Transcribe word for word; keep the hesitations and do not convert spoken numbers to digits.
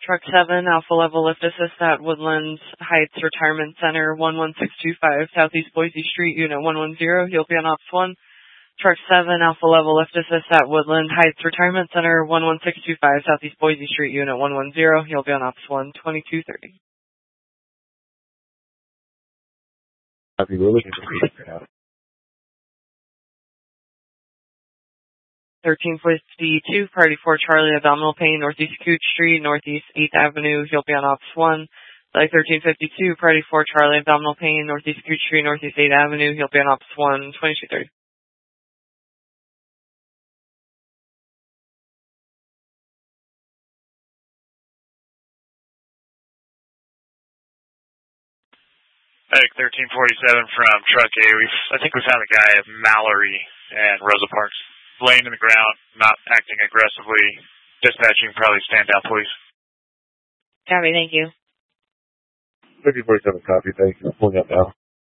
Truck seven, Alpha Level Lift Assist at Woodlands Heights Retirement Center, one one six two five, Southeast Boise Street, Unit one one zero. He'll be on Ops one. Truck seven, Alpha Level Lift Assist at Woodland Heights Retirement Center, one one six two five, Southeast Boise Street, Unit one one zero. He'll be on Ops one, twenty-two thirty. Copy, we're looking for now. thirteen fifty-two, Party four Charlie, abdominal pain, Northeast Cooch Street, Northeast eighth Avenue. He'll be on Ops one. Like thirteen fifty-two, Party four Charlie, abdominal pain, Northeast Cooch Street, Northeast eighth Avenue. He'll be on Ops one, twenty-two thirty. Medic thirteen forty-seven from Truck A. We've, I think we found a guy at Mallory and Rosa Parks laying in the ground, not acting aggressively. Dispatching, probably stand down, please. Copy, thank you. thirteen forty-seven, copy, thank you. Pulling up now.